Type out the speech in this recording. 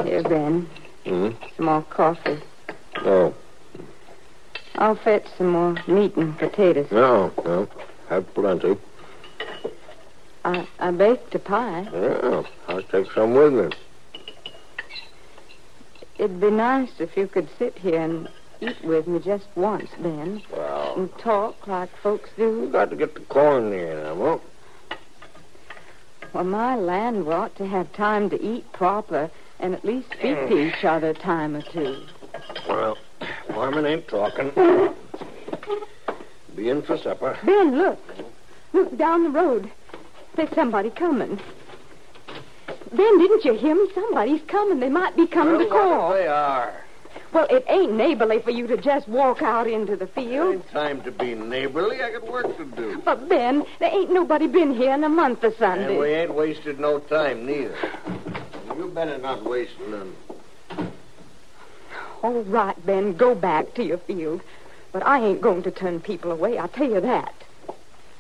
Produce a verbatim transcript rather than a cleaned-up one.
Here, Ben. Hmm? Some more coffee. No. I'll fetch some more meat and potatoes. No, no. Have plenty. I, I baked a pie. Yeah, I'll take some with me. It'd be nice if you could sit here and eat with me just once, Ben. Well, And talk like folks do. you got to get the corn in, Emma. Well, my land ought to have time to eat proper and at least speak to each other a time or two. Well, Marmon ain't talking. Be in for supper. Ben, look. Look down the road. There's somebody coming. Ben, didn't you hear me? Somebody's coming. They might be coming Well, to call. what if they are? Well, it ain't neighborly for you to just walk out into the field. Ain't time to be neighborly. I got work to do. But, Ben, there ain't nobody been here in a month of Sunday. And we ain't wasted no time, neither. You better not waste none. All right, Ben, go back to your field. But I ain't going to turn people away, I'll tell you that.